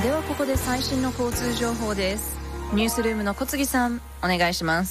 ではここで最新の交通情報です。ニュースルームの小杉さん、お願いします。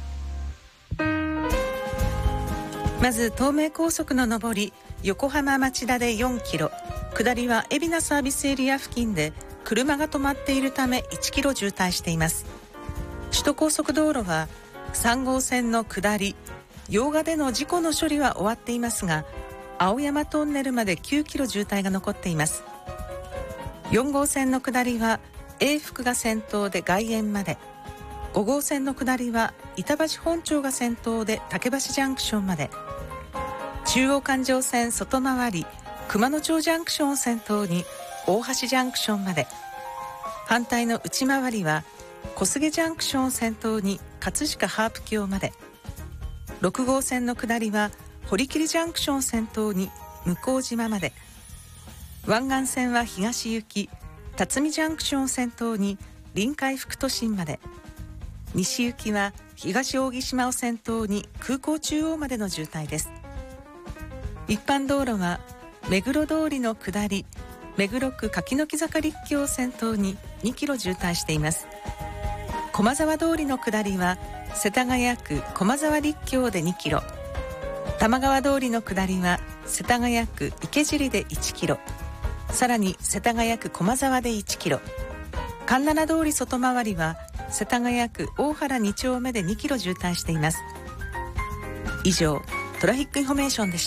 まず東名高速の上り横浜町田で4キロ、下りは海老名サービスエリア付近で車が止まっているため1キロ渋滞しています。首都高速道路は3号線の下り用賀での事故の処理は終わっていますが、青山トンネルまで9キロ渋滞が残っています。4号線の下りは永福が先頭で外苑まで、5号線の下りは板橋本町が先頭で竹橋ジャンクションまで、中央環状線外回り熊野町ジャンクションを先頭に大橋ジャンクションまで、反対の内回りは小菅ジャンクションを先頭に葛飾ハープ橋まで、6号線の下りは堀切ジャンクションを先頭に向島まで、湾岸線は東行き辰巳ジャンクションを先頭に臨海副都心まで、西行きは東扇島を先頭に空港中央までの渋滞です。一般道路は目黒通りの下り目黒区柿の木坂陸橋を先頭に2キロ渋滞しています。駒沢通りの下りは世田谷区駒沢陸橋で2キロ、玉川通りの下りは世田谷区池尻で1キロ、さらに世田谷区駒沢で1キロ、環七通り外回りは世田谷区大原2丁目で2キロ渋滞しています。以上、トラフィックインフォメーションでした。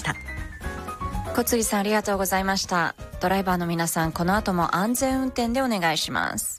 小杉さん、ありがとうございました。ドライバーの皆さん、この後も安全運転でお願いします。